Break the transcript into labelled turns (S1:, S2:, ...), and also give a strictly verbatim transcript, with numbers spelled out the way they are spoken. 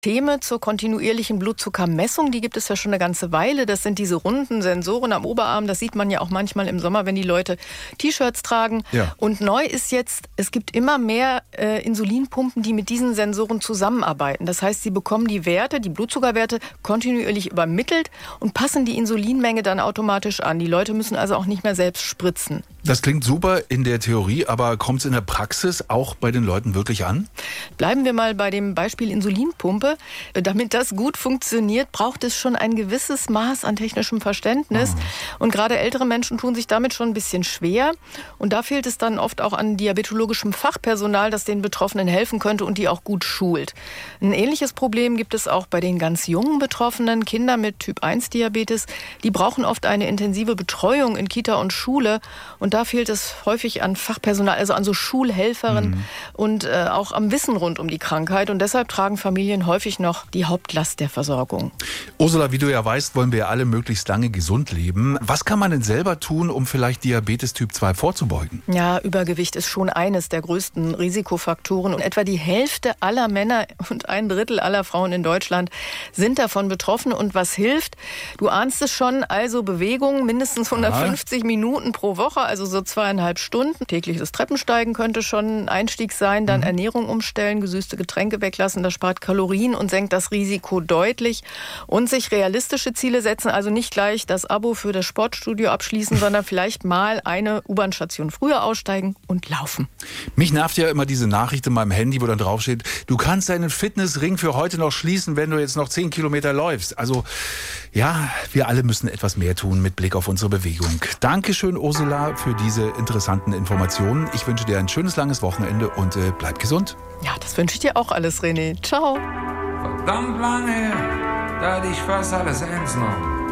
S1: Systeme zur kontinuierlichen Blutzuckermessung, die gibt es ja schon eine ganze Weile. Das sind diese runden Sensoren am Oberarm. Das sieht man ja auch manchmal im Sommer, wenn die Leute T-Shirts tragen. Ja. Und neu ist jetzt, es gibt immer mehr äh, Insulinpumpen, die mit diesen Sensoren zusammenarbeiten. Das heißt, sie bekommen die Werte, die Blutzuckerwerte kontinuierlich übermittelt und passen die Insulinmenge dann automatisch an. Die Leute müssen also auch nicht mehr selbst spritzen.
S2: Das klingt super in der Theorie, aber kommt es in der Praxis auch bei den Leuten wirklich an?
S1: Bleiben wir mal bei dem Beispiel Insulinpumpe. Damit das gut funktioniert, braucht es schon ein gewisses Maß an technischem Verständnis. Oh. Und gerade ältere Menschen tun sich damit schon ein bisschen schwer. Und da fehlt es dann oft auch an diabetologischem Fachpersonal, das den Betroffenen helfen könnte und die auch gut schult. Ein ähnliches Problem gibt es auch bei den ganz jungen Betroffenen, Kinder mit Typ eins Diabetes. Die brauchen oft eine intensive Betreuung in Kita und Schule. Und da fehlt es häufig an Fachpersonal, also an so Schulhelferinnen mhm. und äh, auch am Wissen rund um die Krankheit. Und deshalb tragen Familien häufig noch die Hauptlast der Versorgung.
S2: Ursula, wie du ja weißt, wollen wir ja alle möglichst lange gesund leben. Was kann man denn selber tun, um vielleicht Diabetes Typ zwei vorzubeugen?
S1: Ja, Übergewicht ist schon eines der größten Risikofaktoren. Und etwa die Hälfte aller Männer und ein Drittel aller Frauen in Deutschland sind davon betroffen. Und was hilft? Du ahnst es schon, also Bewegung, mindestens hundertfünfzig Aha. Minuten pro Woche, also so zweieinhalb Stunden. Tägliches Treppensteigen könnte schon ein Einstieg sein. Dann mhm. Ernährung umstellen, gesüßte Getränke weglassen. Das spart Kalorien und senkt das Risiko deutlich. Und sich realistische Ziele setzen, also nicht gleich das Abo für das Sportstudio abschließen, sondern vielleicht mal eine U-Bahn-Station früher aussteigen und laufen.
S2: Mich nervt ja immer diese Nachricht in meinem Handy, wo dann draufsteht, du kannst deinen Fitnessring für heute noch schließen, wenn du jetzt noch zehn Kilometer läufst. Also ja, wir alle müssen etwas mehr tun mit Blick auf unsere Bewegung. Dankeschön, Ursula, für diese interessanten Informationen. Ich wünsche dir ein schönes, langes Wochenende und äh, bleib gesund.
S1: Ja, das wünsche ich dir auch alles, René. Ciao.
S3: Verdammt lange her, da hatte ich fast alles ernst genommen.